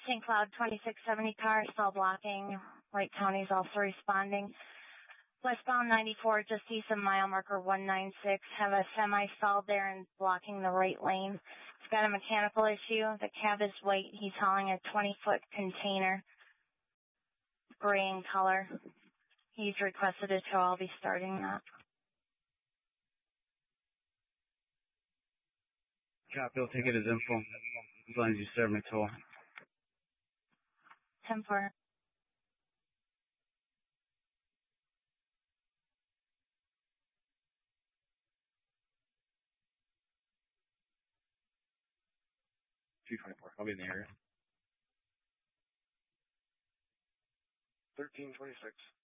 St. Cloud 2670 car, still blocking. Wright County's also responding. Westbound 94, just east of mile marker 196, have a semi stalled there and blocking the right lane. It's got a mechanical issue. The cab is white. He's hauling a 20-foot container, gray in color. He's requested a tow. I'll be starting that. Copy, I'll take it as info. As long as you serve me toll. 10-4. I'll be in the area. 1326.